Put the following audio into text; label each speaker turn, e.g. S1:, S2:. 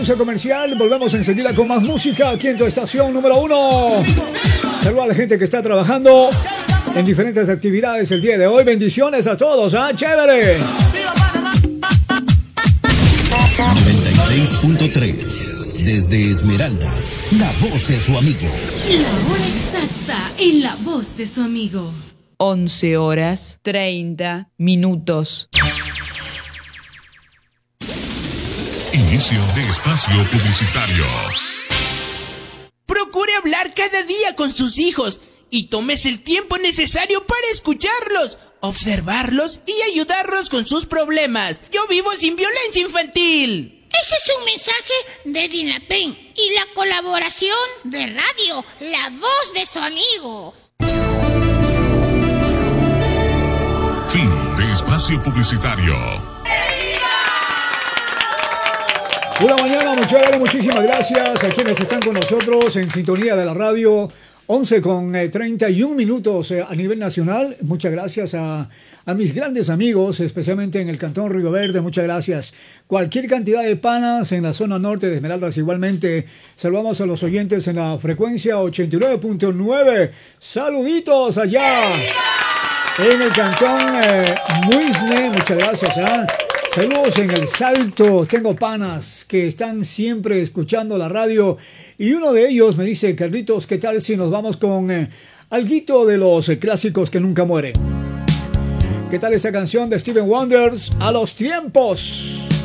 S1: Comercial, volvemos enseguida con más música aquí en tu estación número 1. Saludos a la gente que está trabajando en diferentes actividades el día de hoy. Bendiciones a todos, ¿ah? ¡Chévere!
S2: 96.3 desde Esmeraldas, la voz de su amigo.
S3: La hora exacta en la voz de su amigo.
S4: 11:30.
S5: Inicio de espacio publicitario.
S6: Procure hablar cada día con sus hijos y tómese el tiempo necesario para escucharlos, observarlos y ayudarlos con sus problemas. Yo vivo sin violencia infantil.
S7: Este es un mensaje de Dinapen y la colaboración de radio, la voz de su amigo.
S5: Fin de espacio publicitario.
S1: Una mañana, muchísimas gracias a quienes están con nosotros en sintonía de la radio. 11:31 a nivel nacional. Muchas gracias a mis grandes amigos, especialmente en el Cantón Río Verde. Muchas gracias. Cualquier cantidad de panas en la zona norte de Esmeraldas igualmente. Saludamos a los oyentes en la frecuencia 89.9. Saluditos allá en el Cantón Muisne. Muchas gracias. Saludos en El Salto, tengo panas que están siempre escuchando la radio y uno de ellos me dice: Carlitos, ¿qué tal si nos vamos con alguito de los clásicos que nunca mueren? ¿Qué tal esta canción de Steven Wonders, A los Tiempos?